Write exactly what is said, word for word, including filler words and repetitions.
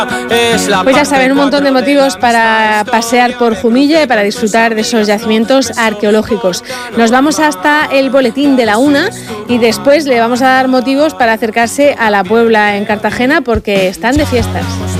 Pues ya saben, un montón de motivos para pasear por Jumilla y para disfrutar de esos yacimientos arqueológicos. Nos vamos hasta el boletín de la una y después le vamos a dar motivos para acercarse a la Puebla en Cartagena porque están de fiestas.